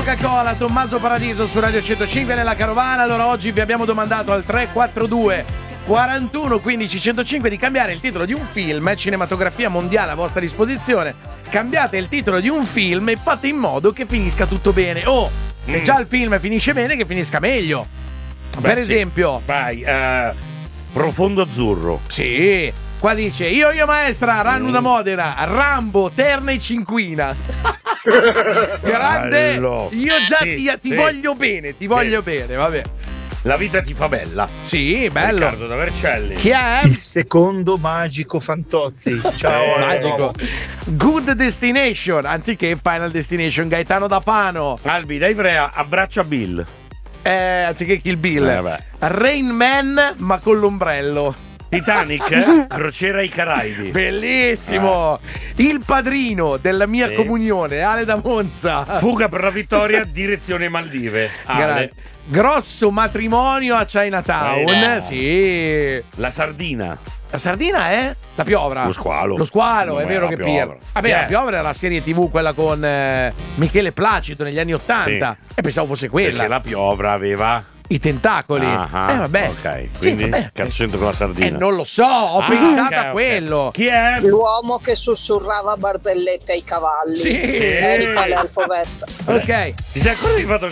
Coca-Cola, Tommaso Paradiso su Radio 105 nella carovana. Allora oggi vi abbiamo domandato al 342 41 15 105 di cambiare il titolo di un film, cinematografia mondiale a vostra disposizione. Cambiate il titolo di un film e fate in modo che finisca tutto bene. O se già il film finisce bene, che finisca meglio. Per esempio, vai, Profondo Azzurro. Sì, qua dice io maestra, Rannu da Modena, Rambo, Terna e Cinquina. Grande. Bello. Io già Sì, ti voglio bene, vabbè. La vita ti fa bella. Sì, bello. Riccardo da Vercelli. Chi è? Il secondo magico Fantozzi. Ciao. Magico. Good Destination, anziché Final Destination, Gaetano da Pano. Albi da Ivrea, abbraccia Bill. Anziché Kill Bill. Rain Man, ma con l'ombrello. Titanic, crociera ai Caraibi. Bellissimo. Il padrino della mia comunione, Ale da Monza. Fuga per la vittoria, direzione Maldive. Ale. Grosso matrimonio a Chinatown. Sì. La sardina. La sardina è? La piovra. Lo squalo. Lo squalo, Non è vero la che piovra. Vabbè, la piovra era la serie TV, quella con Michele Placido negli anni '80. Sì. E pensavo fosse quella. Perché la piovra aveva i tentacoli. Vabbè. Ok, quindi vabbè. cazzo c'entra con la sardina? Non lo so, ho pensato a quello. Okay. Chi è? L'uomo che sussurrava barzellette ai cavalli. Sì. Erika l'alfabeto. Ok. Ti sei accorto di fatto?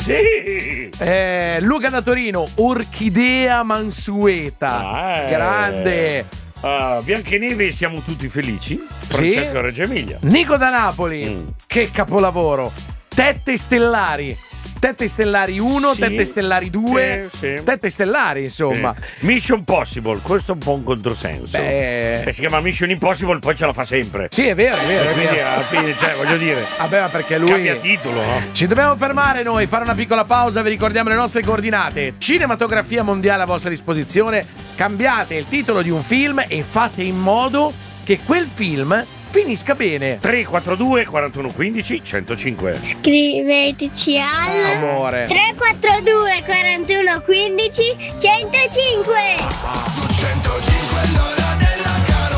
Sì. Luca da Torino, Orchidea Mansueta. Grande. Biancaneve, siamo tutti felici. Francesco Reggio Emilia. Nico da Napoli. Che capolavoro. Tette Stellari. Tette Stellari 1, Sì. Tette Stellari 2, Sì. Tette Stellari, insomma. Mission Possible, questo è un po' un controsenso. Beh. Si chiama Mission Impossible, poi ce la fa sempre. Sì, è vero, è vero. Quindi alla fine, cioè, voglio dire. Vabbè, ma perché lui cambia titolo, no? Ci dobbiamo fermare noi, fare una piccola pausa, vi ricordiamo le nostre coordinate. Cinematografia mondiale a vostra disposizione. Cambiate il titolo di un film e fate in modo che quel film finisca bene. 342 41 15 105. Scriveteci al amore 342 41 15 105. Su 105 l'ora della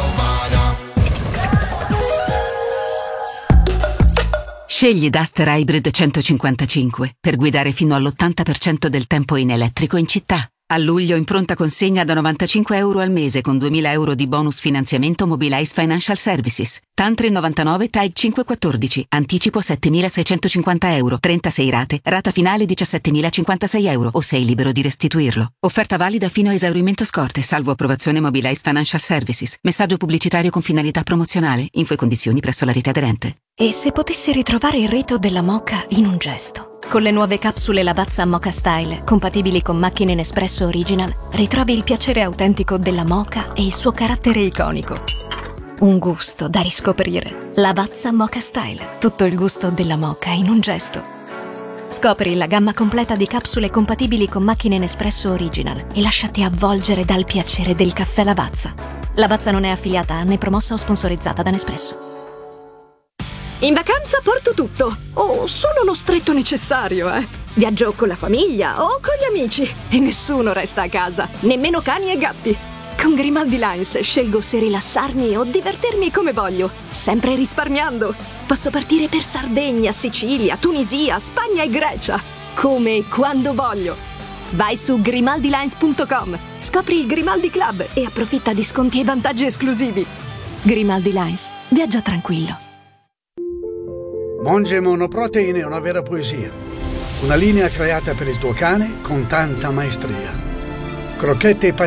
carovana. Scegli Duster Hybrid 155 per guidare fino all'80% del tempo in elettrico in città. A luglio in pronta consegna da €95 al mese con 2.000 euro di bonus finanziamento Mobilize Financial Services. Tantri 99 TAG 514. Anticipo €7.650. 36 rate. Rata finale €17.056 o sei libero di restituirlo. Offerta valida fino a esaurimento scorte, salvo approvazione Mobilize Financial Services. Messaggio pubblicitario con finalità promozionale. Info e condizioni presso la rete aderente. E se potessi ritrovare il rito della moka in un gesto? Con le nuove capsule Lavazza Moka Style, compatibili con macchine Nespresso Original, ritrovi il piacere autentico della moka e il suo carattere iconico. Un gusto da riscoprire. Lavazza Moka Style, tutto il gusto della moka in un gesto. Scopri la gamma completa di capsule compatibili con macchine Nespresso Original e lasciati avvolgere dal piacere del caffè Lavazza. Lavazza non è affiliata né promossa o sponsorizzata da Nespresso. In vacanza porto tutto, o solo lo stretto necessario, Viaggio con la famiglia o con gli amici e nessuno resta a casa, nemmeno cani e gatti. Con Grimaldi Lines scelgo se rilassarmi o divertirmi come voglio, sempre risparmiando. Posso partire per Sardegna, Sicilia, Tunisia, Spagna e Grecia, come e quando voglio. Vai su grimaldilines.com, scopri il Grimaldi Club e approfitta di sconti e vantaggi esclusivi. Grimaldi Lines, viaggia tranquillo. Monge Monoprotein è una vera poesia. Una linea creata per il tuo cane con tanta maestria. Crocchette e